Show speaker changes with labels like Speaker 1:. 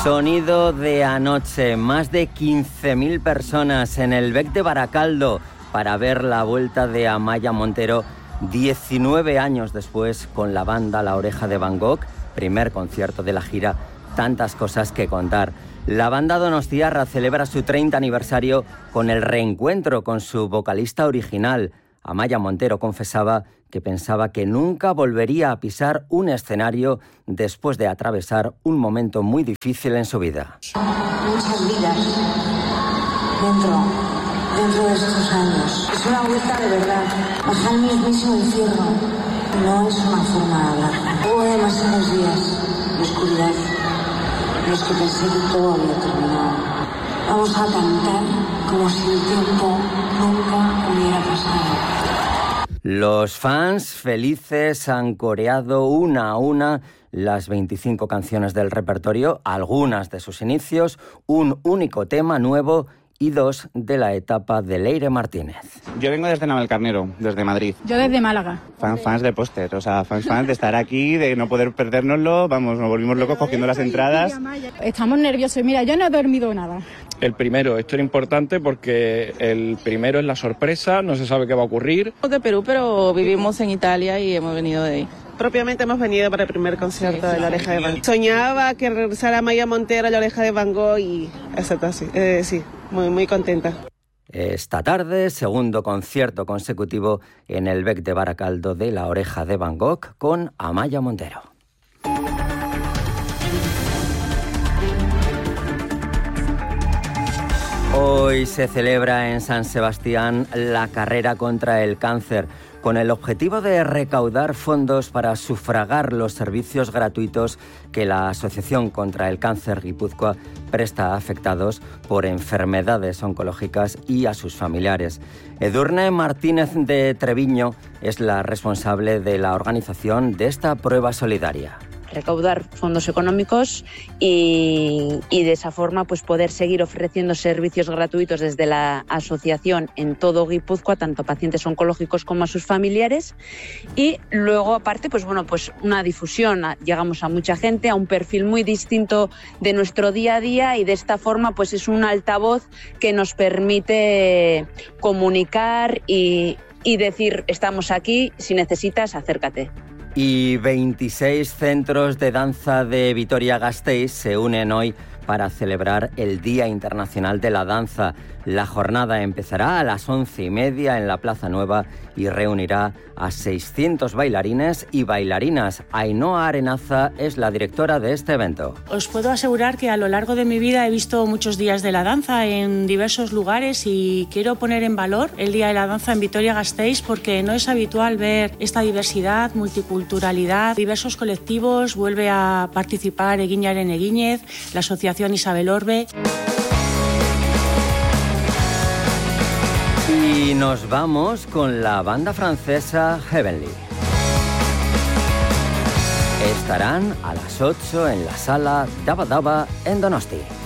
Speaker 1: Sonido de anoche, más de 15.000 personas en el Bec de Baracaldo para ver la vuelta de Amaia Montero 19 años después con la banda La Oreja de Van Gogh, primer concierto de la gira, tantas cosas que contar. La banda donostiarra celebra su 30 aniversario con el reencuentro con su vocalista original. Amaia Montero confesaba que pensaba que nunca volvería a pisar un escenario después de atravesar un momento muy difícil en su vida.
Speaker 2: Muchas vidas dentro de estos años. Es una vuelta de verdad. Pasar el mismísimo infierno no es una forma de hablar. Hubo demasiados días de oscuridad en los que pensé que todo había terminado. Vamos a cantar como si el tiempo nunca hubiera pasado.
Speaker 1: Los fans felices han coreado una a una las 25 canciones del repertorio, algunas de sus inicios, un único tema nuevo y dos de la etapa de Leire Martínez.
Speaker 3: Yo vengo desde Navalcarnero, desde Madrid.
Speaker 4: Yo desde Málaga.
Speaker 3: Fans de póster, o sea, fans de estar aquí, de no poder perdérnoslo, vamos, nos volvimos locos cogiendo las entradas.
Speaker 4: Estamos nerviosos, mira, yo no he dormido nada.
Speaker 5: El primero, esto era importante porque el primero es la sorpresa, no se sabe qué va a ocurrir.
Speaker 6: Somos de Perú, pero vivimos en Italia y hemos venido de ahí.
Speaker 7: Propiamente hemos venido para el primer concierto de La Oreja de Van Gogh. Soñaba que regresara Amaia Montero a La Oreja de Van Gogh y exacto, sí, muy contenta.
Speaker 1: Esta tarde, segundo concierto consecutivo en el Bec de Baracaldo de La Oreja de Van Gogh con Amaia Montero. Hoy se celebra en San Sebastián la carrera contra el cáncer, con el objetivo de recaudar fondos para sufragar los servicios gratuitos que la Asociación contra el Cáncer Guipúzcoa presta a afectados por enfermedades oncológicas y a sus familiares. Edurne Martínez de Treviño es la responsable de la organización de esta prueba solidaria.
Speaker 8: Recaudar fondos económicos y de esa forma pues poder seguir ofreciendo servicios gratuitos desde la asociación en todo Guipúzcoa, tanto a pacientes oncológicos como a sus familiares, y luego aparte pues una difusión, llegamos a mucha gente, a un perfil muy distinto de nuestro día a día, y de esta forma pues es un altavoz que nos permite comunicar y decir estamos aquí, si necesitas acércate.
Speaker 1: Y 26 centros de danza de Vitoria-Gasteiz se unen hoy para celebrar el Día Internacional de la Danza. La jornada empezará a las 11:30 en la Plaza Nueva y reunirá a 600 bailarines y bailarinas. Ainhoa Arenaza es la directora de este evento.
Speaker 9: Os puedo asegurar que a lo largo de mi vida he visto muchos días de la danza en diversos lugares y quiero poner en valor el Día de la Danza en Vitoria-Gasteiz porque no es habitual ver esta diversidad, multiculturalidad, diversos colectivos. Vuelve a participar Eguinaren Eguínez, la Asociación Isabel Orbe.
Speaker 1: Y nos vamos con la banda francesa Heavenly. Estarán a las 8 en la sala Daba Daba en Donosti.